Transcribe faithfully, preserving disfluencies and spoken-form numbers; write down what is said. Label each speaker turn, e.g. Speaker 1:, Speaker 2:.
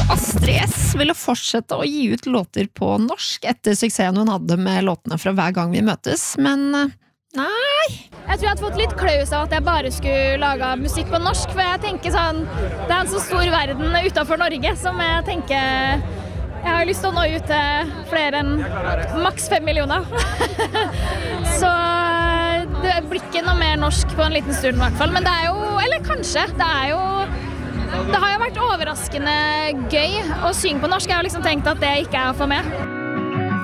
Speaker 1: Astrid S ville fortsette å gi ut låter på norsk etter suksessen hun hadde med låtene fra Hver gang vi møtes, men nei.
Speaker 2: Jeg tror jeg hadde fått litt klaus av at jeg bare skulle lage musikk på norsk, for jeg tenker sånn, det er en så stor verden utenfor Norge som jeg tenker, jeg har lyst til å nå ut til flere enn maks fem millioner. Så det blir ikke noe mer norsk på en liten stund i hvert fall, men det er jo, eller kanskje, det er jo Det har jo vært overraskende gøy å synge på norsk. Jeg har liksom tenkt at det ikke er for meg.